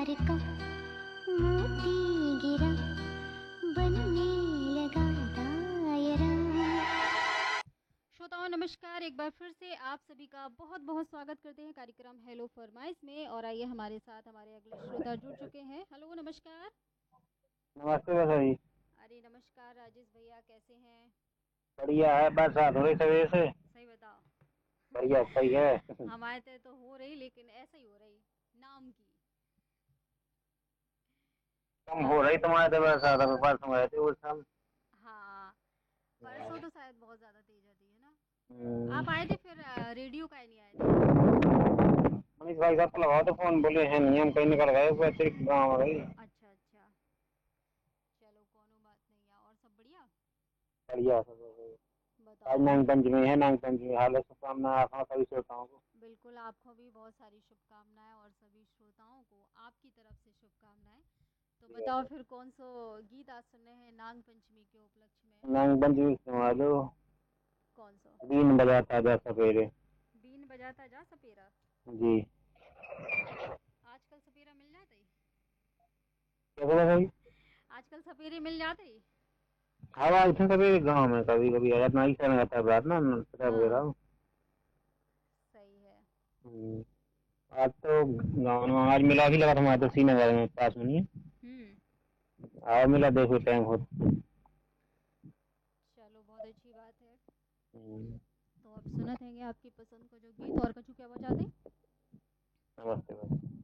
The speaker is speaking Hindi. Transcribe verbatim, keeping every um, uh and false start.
प्यार का मोती गिरा बनने लगा दायरा। श्रोताओं नमस्कार, एक बार फिर से आप सभी का बहुत बहुत स्वागत करते हैं कार्यक्रम हेलो फरमाइश में। और आइए हमारे साथ हमारे अगले श्रोता जुड़ चुके हैं। हेलो नमस्कार। नमस्ते बस जी। अरे नमस्कार राजेश भैया, कैसे हैं? बढ़िया है, बरसात हो रही सवेरे से। सही बताओ। बढ़िया सही है। हमारे ते तो हो रही, लेकिन ऐसे ही हो रही नाम की। कम क्या? हो रही तुम्हारे तो बरसात, अभी परसों गए थे उस साल। हाँ, परसों तो शायद बहुत ज्यादा तेज आती है ना। हम्म। आप आए थे फिर अ, रेडियो का ही नहीं आए थे? मनीष भाई साहब को लगाओ तो फोन, बोले हैं नहीं हम कहीं निकल गए, कोई अतिरिक्त गाँव आ गई। अच्छा अच्छा, चलो कोनो बात नहीं है। और सब बढ़िया? बढ़िया सब। आज बताओ। नाग पंचमी है, नाग पंचमी हाल शुभकामनाएं आपको सभी श्रोताओं को। बिल्कुल, आपको भी बहुत सारी शुभकामनाएं और सभी श्रोताओं को आपकी तरफ से शुभकामनाएं। तो बताओ फिर कौन सो गीत आज सुनने हैं नाग पंचमी के उपलक्ष्य में? नाग पंचमी सुना दो। कौन सो? बीन बजाता जा सवेरे। बीन बजाता जा सपेरा। जी। आजकल सपेरा मिल जाते ही? क्या बोला भाई? आजकल सपेरे मिल जाते ही? हवा इतने सवेरे गाँव में कभी कभी आ जाता, नहीं करना रहता है रात ना पता हाँ, वगैरह। सही है। हम्म। आज तो गाँव में आज मिला भी लगा था हमारे तो श्रीनगर में पास में नहीं है। हम्म। आओ मिला देखो टाइम हो। चलो बहुत अच्छी बात है। हम्म। तो अब सुनत हैंगे आपकी पसंद को जो गीत। और कछु क्या बजा दें? नमस्ते भाई।